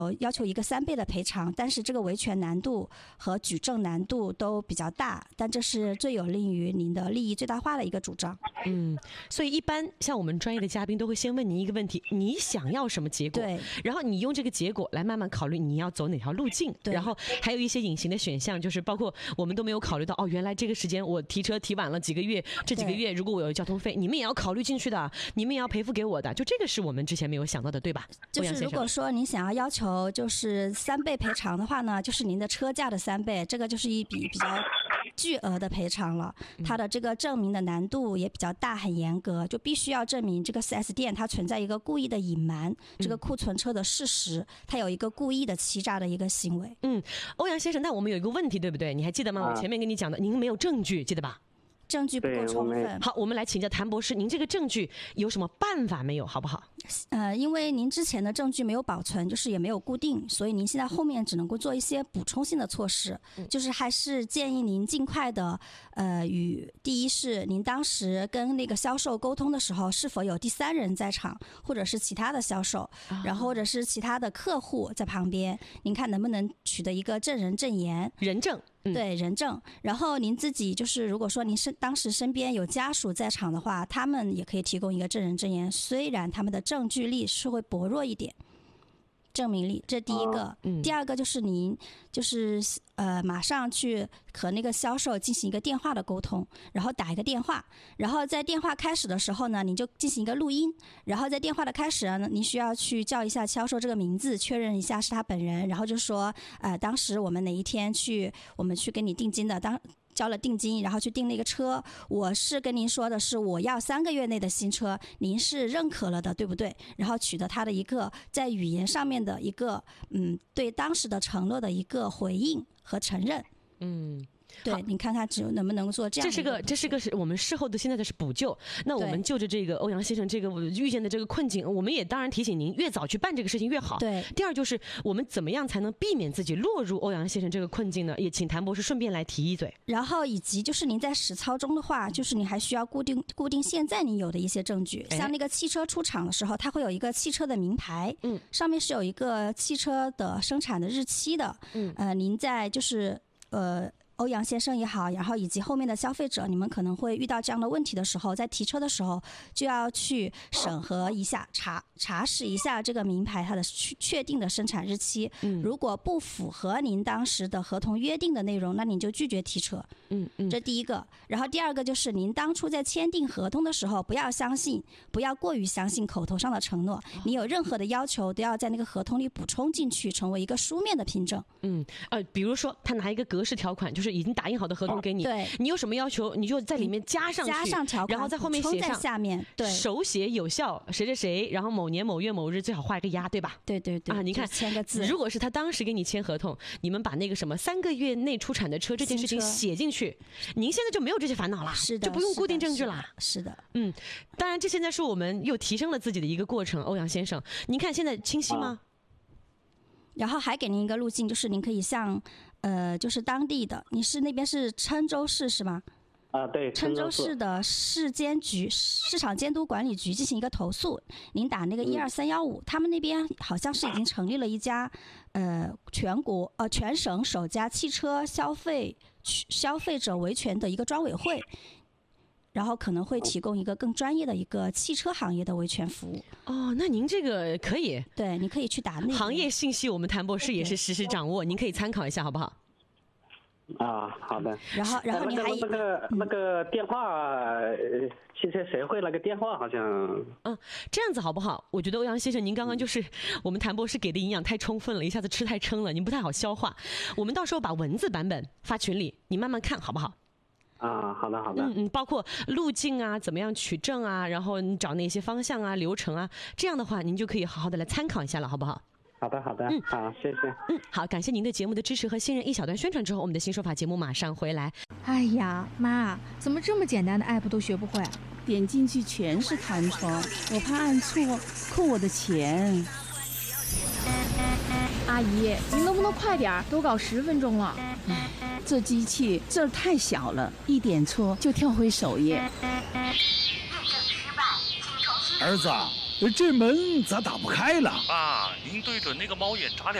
要求一个3倍的赔偿，但是这个维权难度和举证难度都比较大，但这是最有利于您的利益最大化的一个主张。 所以一般像我们专业的嘉宾都会先问您一个问题：你想要什么结果？ 对， 然后你用这个结果来慢慢考虑你要走哪条路径。 对， 然后还有一些隐形的选项，就是包括我们都没有考虑到，原来这个时间我提车提晚了几个月，这几个月如果我有交通费，你们也要考虑进去的，你们也要赔付给我的，就这个是我们之前没有想到的，对吧？ 就是如果说您想要求就是3倍赔偿的话呢，就是您的车价的3倍，这个就是一笔比较巨额的赔偿了。它的这个证明的难度也比较大，很严格，就必须要证明这个 4S 店它存在一个故意的隐瞒这个库存车的事实，它有一个故意的欺诈的一个行为。 欧阳先生，那我们有一个问题，对不对？你还记得吗？我前面跟你讲的，您没有证据，记得吧？ 证据不够充分。 好，我们来请教谭博士，您这个证据有什么办法没有，好不好？ 因为您之前的证据没有保存，就是也没有固定，所以您现在后面只能够做一些补充性的措施，就是还是建议您尽快的，第一是您当时跟那个销售沟通的时候，是否有第3人在场，或者是其他的销售，然后或者是其他的客户在旁边，您看能不能取得一个证人证言， 人证。 对，人证。然后您自己就是如果说您当时身边有家属在场的话，他们也可以提供一个证人证言，虽然他们的证据力是会薄弱一点，证明力，这第一个。第二个就是您就是马上去和那个销售进行一个电话的沟通，然后打一个电话，然后在电话开始的时候呢，你就进行一个录音，然后在电话的开始呢，你需要去叫一下销售这个名字，确认一下是他本人，然后就说当时我们哪一天我们去给你定金的，交了定金，然后去订那个车，我是跟您说的是我要3个月内的新车，您是认可了的，对不对？然后取得他的一个在语言上面的一个对当时的承诺的一个回应和承认。对，你看他能不能做这样的。 这是个我们事后的现在的是补救。那我们就着这个欧阳先生这个遇见的这个困境，我们也当然提醒您，越早去办这个事情越好。 对。 第二就是我们怎么样才能避免自己落入欧阳先生这个困境呢？也请谭博士顺便来提一嘴。 然后以及就是您在实操中的话，就是你还需要固定现在你有的一些证据，像那个汽车出厂的时候，它会有一个汽车的名牌，上面是有一个汽车的生产的日期的。您在就是欧阳先生也好，然后以及后面的消费者，你们可能会遇到这样的问题的时候，在提车的时候就要去审核一下，查实一下这个名牌它的确定的生产日期。如果不符合您当时的合同约定的内容，那您就拒绝提车。这第一个。然后第二个就是您当初在签订合同的时候，不要过于相信口头上的承诺，你有任何的要求都要在那个合同里补充进去，成为一个书面的凭证。 比如说他拿一个格式条款，就是已经打印好的合同给你， 对， 你有什么要求，你就在里面加上条款， 然后在后面写上下面，对， 手写有效谁谁谁，然后某年某月某日，最好画一个押，对吧？ 对您看签个字。 如果是他当时给你签合同，你们把那个什么3个月内出产的车这件事情写进去，您现在就没有这些烦恼了， 是的， 就不用固定证据了。 是的。 当然这现在是我们又提升了自己的一个过程。欧阳先生，您看现在清晰吗？ 然后还给您一个路径，就是您可以向就是当地的，你是那边是郴州市是吗？ 对， 郴州市的市场监督管理局进行一个投诉，您打那个12315，他们那边好像是已经成立了一家全省首家汽车消费者维权的一个专委会，然后可能会提供一个更专业的一个汽车行业的维权服务。 那您这个可以， 对，你可以去打那个行业信息，我们谭博士也是实时掌握，您可以参考一下，好不好？ 好的。 然后你还那个电话，汽车协会那个电话好像这样子好不好？我觉得欧阳先生您刚刚就是我们谭博士给的营养太充分了，一下子吃太撑了，您不太好消化。我们到时候把文字版本发群里，你慢慢看好不好？ 好的。 包括路径啊，怎么样取证啊，然后你找那些方向啊、流程啊，这样的话您就可以好好的来参考一下了，好不好？ 好的，好，谢谢。 好，感谢您的节目的支持和信任。一小段宣传之后，我们的新说法节目马上回来。 哎呀，妈，怎么这么简单的 app 都学不会？ 点进去全是弹窗，我怕按错扣我的钱。 阿姨，您能不能快点？都搞10分钟了。 这机器字儿太小了，一点错就跳回首页。 儿子， 这门咋打不开了？ 爸，您对准那个猫眼眨